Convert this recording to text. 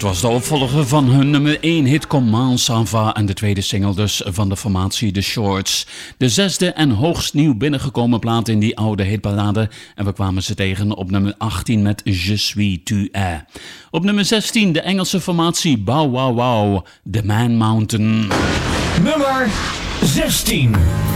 was de opvolger van hun nummer 1 hit Comment ça va en de tweede single dus van de formatie The Shorts. De zesde en hoogst nieuw binnengekomen plaat in die oude hitparade en we kwamen ze tegen op nummer 18 met Je suis tu es. Op nummer 16 de Engelse formatie Bow Wow Wow, The Man Mountain. Nummer 16.